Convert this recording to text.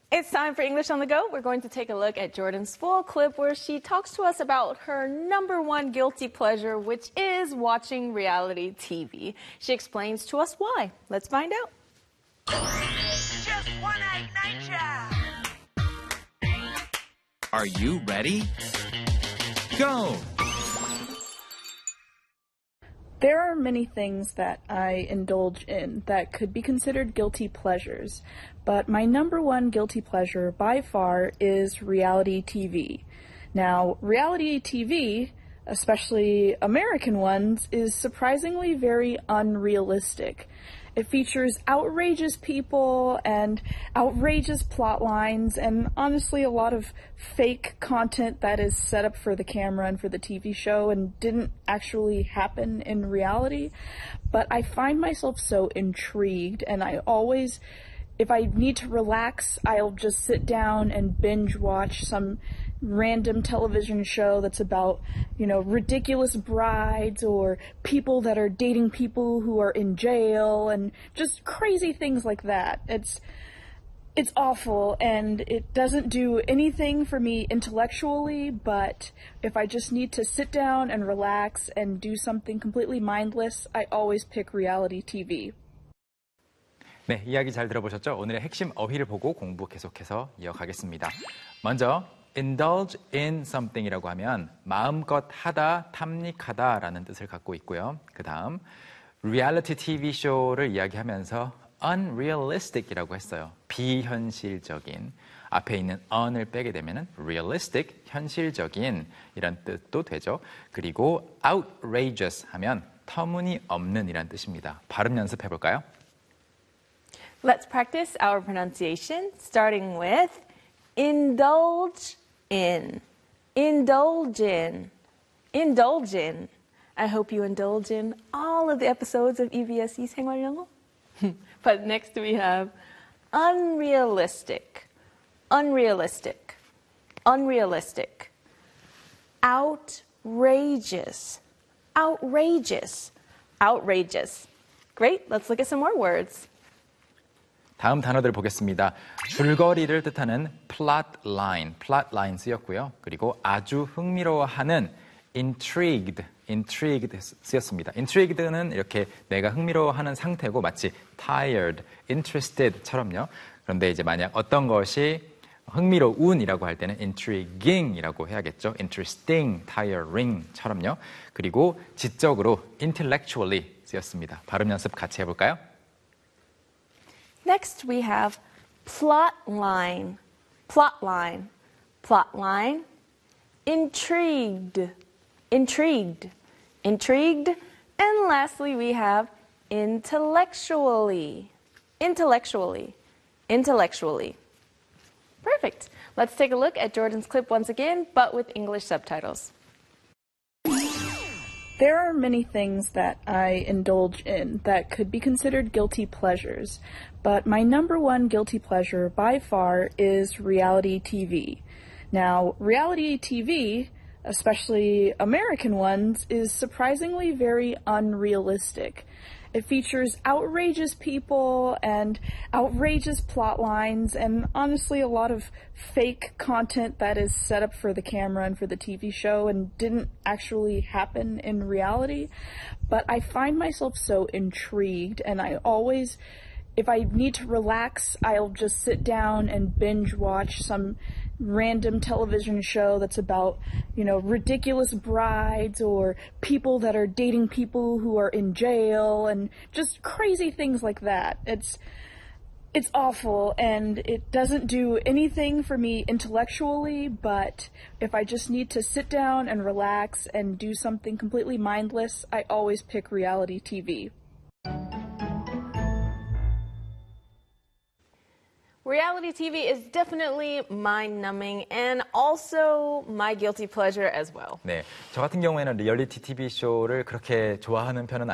It's time for English on the Go. We're going to take a look at Jordan's full clip where she talks to us about her #1 guilty pleasure, which is watching reality TV. She explains to us why. Let's find out. Just one night job. Are you ready? Go! There are many things that I indulge in that could be considered guilty pleasures, but my #1 guilty pleasure by far is reality TV. Now, reality TV, especially American ones, is surprisingly very unrealistic. It features outrageous people and outrageous plot lines and honestly a lot of fake content that is set up for the camera and for the TV show and didn't actually happen in reality. But I find myself so intrigued, and I always, if I need to relax, I'll just sit down and binge watch some random television show that's about, ridiculous brides or people that are dating people who are in jail and just crazy things like that. It's awful, and it doesn't do anything for me intellectually, but if I just need to sit down and relax and do something completely mindless, I always pick reality TV. 네, 이야기 잘 들어보셨죠? 오늘의 핵심 어휘를 보고 공부 계속해서 이어가겠습니다. 먼저 indulge in something이라고 하면 마음껏 하다, 탐닉하다라는 뜻을 갖고 있고요. 그 다음 reality TV 쇼를 이야기하면서 unrealistic이라고 했어요. 비현실적인. 앞에 있는 un을 빼게 되면 realistic, 현실적인 이란 뜻도 되죠. 그리고 outrageous 하면 터무니없는 이란 뜻입니다. 발음 연습해 볼까요? Let's practice our pronunciation, starting with indulge in, indulge in, indulge in. I hope you indulge in all of the episodes of EBSE 생활영어. But next we have unrealistic, unrealistic, unrealistic, outrageous, outrageous, outrageous. Great, let's look at some more words. 다음 단어들 보겠습니다. 줄거리를 뜻하는 plot line 쓰였고요. 그리고 아주 흥미로워하는 intrigued 쓰였습니다. intrigued는 이렇게 내가 흥미로워하는 상태고 마치 tired, interested처럼요. 그런데 이제 만약 어떤 것이 흥미로운이라고 할 때는 intriguing이라고 해야겠죠. interesting, tiring처럼요. 그리고 지적으로 intellectually 쓰였습니다. 발음 연습 같이 해볼까요? Next, we have plot line, plot line, plot line, intrigued, intrigued, intrigued, and lastly, we have intellectually, intellectually, intellectually. Perfect. Let's take a look at Jordan's clip once again, but with English subtitles. There are many things that I indulge in that could be considered guilty pleasures, but my #1 guilty pleasure by far is reality TV. Now, reality TV, especially American ones, is surprisingly very unrealistic. It features outrageous people and outrageous plot lines and honestly a lot of fake content that is set up for the camera and for the TV show and didn't actually happen in reality. But I find myself so intrigued, and I always, if I need to relax, I'll just sit down and binge watch some random television show that's about, ridiculous brides or people that are dating people who are in jail and just crazy things like that. It's awful, and it doesn't do anything for me intellectually, but if I just need to sit down and relax and do something completely mindless, I always pick reality TV. Reality TV is definitely mind-numbing and also my guilty pleasure as well. 네, 저 같은 경우에는 리얼리티 TV 쇼를 그렇게 좋아하는 편은